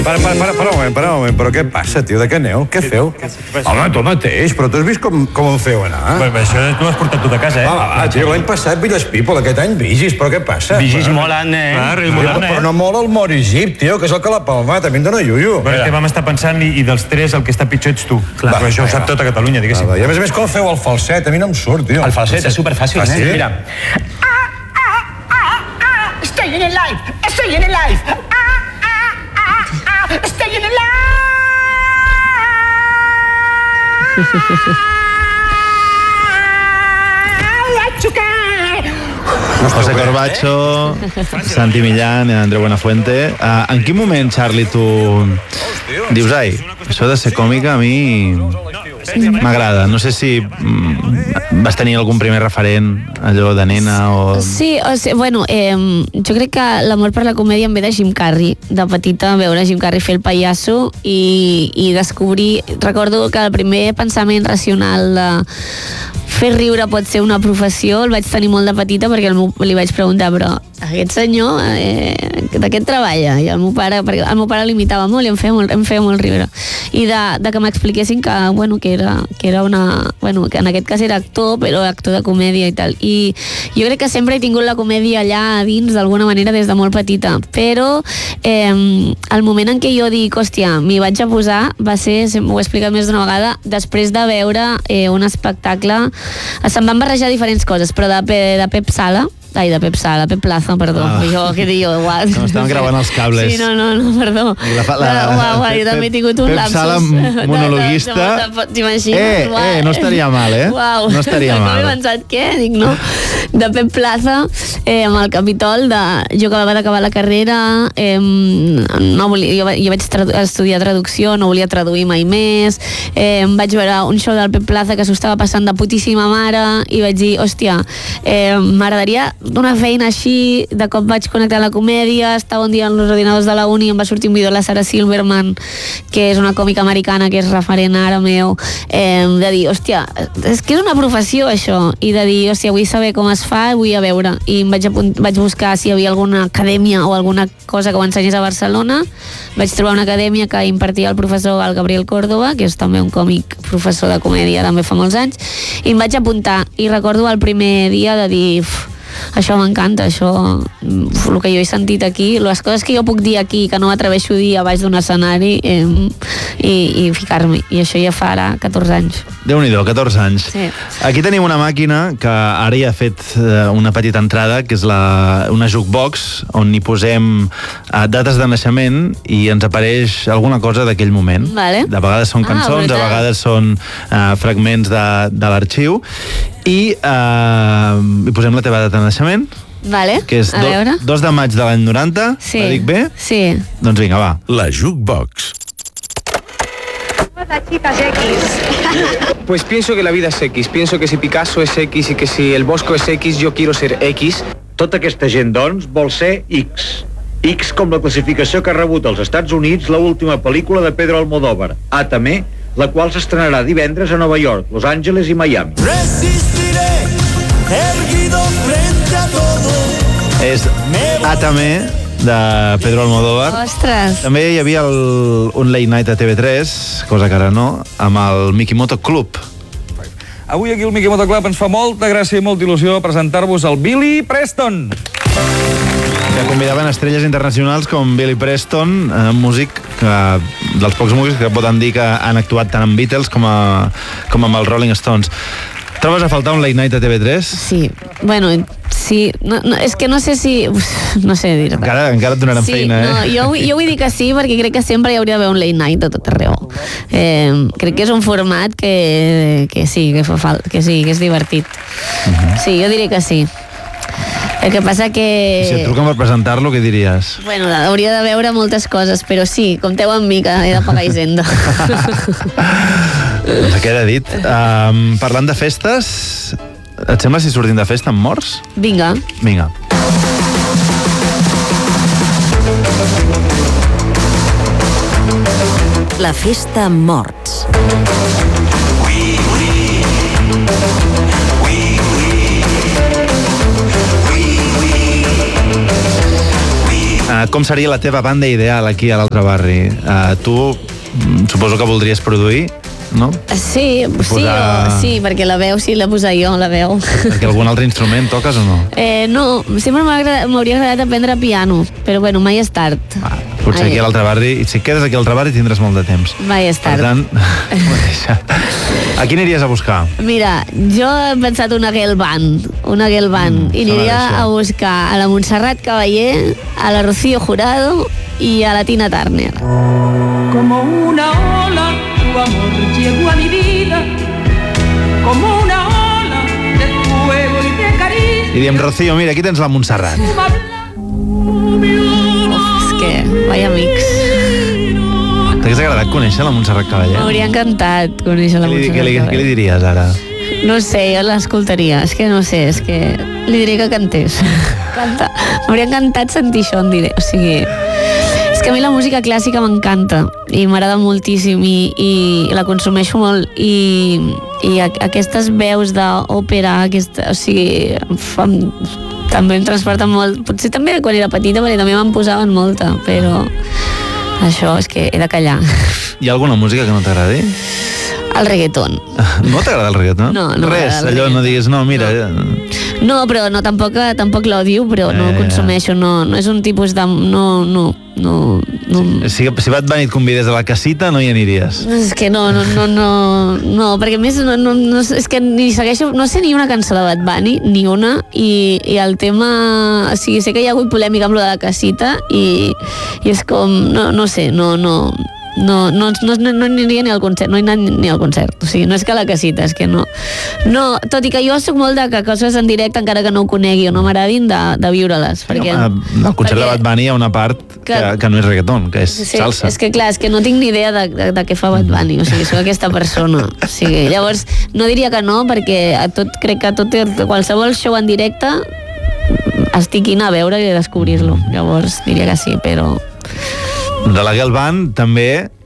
Para un moment, però què passa, tio? De què aneu? Què feu? Home, tu mateix, però tu has vist com em feu anar? Això tu ho has portat tu de casa, Va, tio, l'any passat Village People, aquest any Vigis, però què passa? Vigis mola, Però no mola el Mori Zip, tio, que és el que l'ha palmat, a mi em dona iuio. Perquè vam estar pensant i dels tres el que està pitjor ets tu. Clar, però això ho sap tota Catalunya, diguéssim. I a més com feu el falset, a mi no em surt, tio. El falset és superfàcil, Mira. Staying alive! Staying alive! Staying alive! José Corbacho, Santi Millán, Andreu Buenafuente. En quin moment, Charlie, tu dius, ai, això de ser còmica a mi m'agrada? No sé si vas tenir algun primer referent, allò de nena o... Sí, bueno, jo crec que l'amor per la comèdia em ve de Jim Carrey. De petita veure Jim Carrey fer el pallasso i descobrir... Recordo que el primer pensament racional de fer riure pot ser una professió el vaig tenir molt de petita perquè li vaig preguntar, però aquest senyor de què treballa? I el meu pare, perquè el meu pare l'imitava molt i em feia molt riure. I de que m'expliquessin que, bueno, que era una... Bueno, que en aquest cas era actor, però actor de comèdia i tal. I jo crec que sempre he tingut la comèdia allà a dins d'alguna manera des de molt petita, però el moment en què jo dic, hòstia, m'hi vaig a posar, va ser, ho he explicat més d'una vegada, després de veure un espectacle. Se'm van barrejar diferents coses, però de Pep Plaza, perdó. Jo, què diu? No, estaven gravant els cables. Sí, no, perdó. Jo també he tingut un lapsus. Pep Sala, monologuista. T'imagines? No estaria mal, Uau. No estaria mal. Com he pensat, què? Dic, no. De Pep Plaza, amb el Capitol, jo acabava d'acabar la carrera, jo vaig estudiar traducció, no volia traduir mai més, vaig veure un show del Pep Plaza que s'ho estava passant de putíssima mare i vaig dir, hòstia, m'agradaria una feina així. De cop vaig connectar a la comèdia, estava un dia en els ordinadors de la uni i em va sortir un vídeo de la Sarah Silverman, que és una còmica americana que és referent ara meu, de dir, hòstia, és que és una professió això, i de dir, hòstia, vull saber com es fa, vull a veure, i vaig buscar si hi havia alguna acadèmia o alguna cosa que ho ensenyés a Barcelona. Vaig trobar una acadèmia que impartia el professor Gabriel Córdoba, que és també un còmic professor de comèdia també fa molts anys, i em vaig apuntar, i recordo el primer dia de dir, això m'encanta, això, el que jo he sentit aquí, les coses que jo puc dir aquí que no m'atreveixo a dir a baix d'un escenari, i ficar-m'hi, i això ja fa ara 14 anys. Déu-n'hi-do, 14 anys. Sí. Aquí tenim una màquina que ara ja ha fet una petita entrada, que és una jukebox, on hi posem dates de naixement i ens apareix alguna cosa d'aquell moment. Vale. De vegades són cançons, de vegades són fragments de l'arxiu, i hi posem la teva data de naixement, Vale, que és 2 de maig de l'any 90. Sí. La dic bé? Sí. Doncs vinga, va. La jukebox. Las chicas X. Pues pienso que la vida es X. Pienso que si Picasso es X y que si el Bosco es X, yo quiero ser X. Tota aquesta gent, doncs, vol ser X. X com la classificació que ha rebut als Estats Units l'última pel·lícula de Pedro Almodóvar, Atame, la qual s'estrenarà divendres a Nova York, Los Angeles i Miami. Resistiré, erguido frente a todo. És Atame, de Pedro Almodóvar. Ostres. També hi havia un late night a TV3, cosa que ara no, amb el Mikimoto Club. Avui aquí al Mikimoto Club ens fa molta gràcia i molta il·lusió presentar-vos el Billy Preston. Que convidaven estrelles internacionals com Billy Preston, músic dels pocs músics que poden dir que han actuat tant amb Beatles com amb els Rolling Stones. Trobes a faltar un late night a TV3? Sí, bueno, sí, no, és que no sé si... No sé dir-te. Encara et donaran feina, no, jo vull dir que sí, perquè crec que sempre hi hauria d'haver un late night a tot arreu. Crec que és un format que sí, que fa falta, que sí, que és divertit. Sí, jo diré que sí. El que passa que... Si et truquen per presentar-lo, què diries? Bueno, hauria de veure moltes coses, però sí, compteu amb mi, que he de pagar Hisenda. Doncs queda dit. Parlant de festes, et sembla si sortim de festa amb morts? Vinga. Vinga. La festa amb morts. Com seria la teva banda ideal aquí a l'altre barri? Tu suposo que voldries produir, no? Sí, sí, perquè la veu, sí, la posar jo, la veu. Perquè algun altre instrument toques o no? No, sempre m'hauria agradat aprendre piano, però bueno, mai és tard. Potser aquí a l'altre barri, i si quedes aquí a l'altre barri tindràs molt de temps. Mai és tard. Per tant, a quin aniries a buscar? Mira, jo he pensat una girl band, i aniria a buscar a la Montserrat Caballé, a la Rocío Jurado i a la Tina Turner. Como una ola, tu amor llegó a mi vida, como una ola de fuego y de cariño. I diem, Rocío, mira, aquí tens la Montserrat. És que, vaya amics. T'hagués agradat conèixer la Montserrat Caballé? M'hauria encantat conèixer la Montserrat Caballé. Què li diries ara? No sé, jo l'escoltaria. És que no sé, és que li diré que cantés. M'hauria encantat sentir això, em diré. O sigui, és que a mi la música clàssica m'encanta i m'agrada moltíssim i la consumeixo molt i aquestes veus d'òpera, o sigui, també em transporten molt. Potser també quan era petita, perquè també me'n posaven molta, però això és que he de callar. Hi ha alguna música que no t'agradi? El reggaeton. No t'agrada el reggaeton? No res, allò no diguis, no, mira... No, però no, tampoc l'odio, però no consumeixo, no és un tipus de... No. Si Bad Bunny et convides a la casita, no hi aniries. És que no, perquè a més és que ni segueixo, no sé ni una cançó de Bad Bunny, ni una, i el tema, o sigui, sé que hi ha hagut polèmica amb lo de la casita i és com, no sé, no aniria ni al concert, no he anat ni al concert, o sigui, no és que a la casita, és que no, tot i que jo soc molt de que coses en directe, encara que no ho conegui o no m'agradin, de viure-les, perquè... Al concert de Bad Bunny hi ha una part que no és reggaeton, que és salsa. És que clar, és que no tinc ni idea de què fa Bad Bunny, o sigui, soc aquesta persona, o sigui, llavors no diria que no, perquè crec que qualsevol show en directe estic a veure i a descobrir-lo, llavors diria que sí, però... De la girl band també